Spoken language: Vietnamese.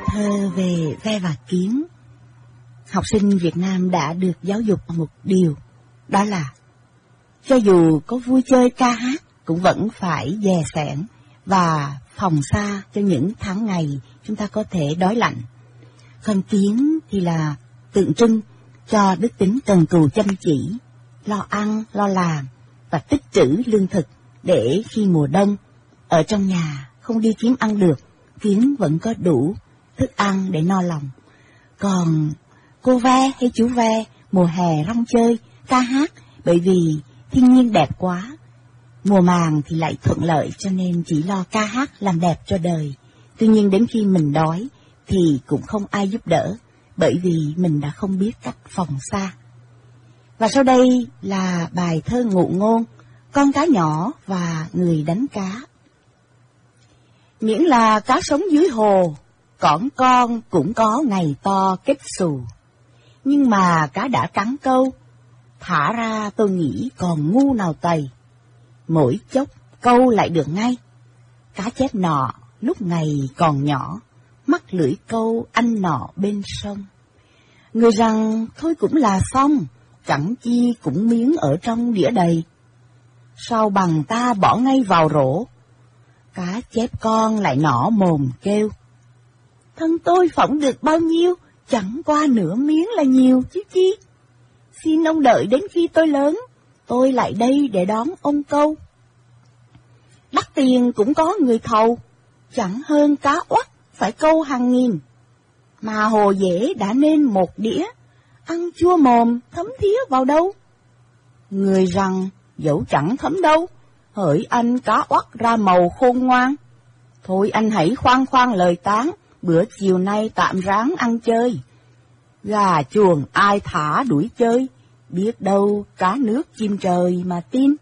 thơ về ve và kiến, học sinh Việt Nam đã được giáo dục một điều, đó là cho dù có vui chơi ca hát cũng vẫn phải dè sẻn và phòng xa cho những tháng ngày chúng ta có thể đói lạnh. Còn kiến thì là tượng trưng cho đức tính cần cù chăm chỉ, lo ăn, lo làm và tích trữ lương thực để khi mùa đông ở trong nhà không đi kiếm ăn được, kiến vẫn có đủ thức ăn để no lòng. Còn cô ve hay chú ve mùa hè rong chơi, ca hát bởi vì thiên nhiên đẹp quá. Mùa màng thì lại thuận lợi cho nên chỉ lo ca hát làm đẹp cho đời. Tuy nhiên đến khi mình đói thì cũng không ai giúp đỡ bởi vì mình đã không biết cách phòng xa. Và sau đây là bài thơ ngụ ngôn Con cá nhỏ và người đánh cá. Miễn là cá sống dưới hồ, cỏn con cũng có ngày to kết xù. Nhưng mà cá đã cắn câu, thả ra tôi nghĩ còn ngu nào tày. Mỗi chốc câu lại được ngay. Cá chép nọ lúc ngày còn nhỏ, mắc lưỡi câu anh nọ bên sông. Người rằng thôi cũng là xong, chẳng chi cũng miếng ở trong đĩa đầy. Sao bằng ta bỏ ngay vào rổ, cá chép con lại nọ mồm kêu. Thân tôi phỏng được bao nhiêu, chẳng qua nửa miếng là nhiều chứ chi. Xin ông đợi đến khi tôi lớn, tôi lại đây để đón ông câu. Đắt tiền cũng có người thầu, chẳng hơn cá oắt phải câu hàng nghìn. Mà hồ dễ đã nên một đĩa, ăn chua mồm thấm thía vào đâu. Người rằng dẫu chẳng thấm đâu, hỡi anh cá oắt ra màu khôn ngoan. Thôi anh hãy khoan khoan lời tán, bữa chiều nay tạm ráng ăn chơi. Gà chuồng ai thả đuổi chơi, biết đâu cá nước chim trời mà tin.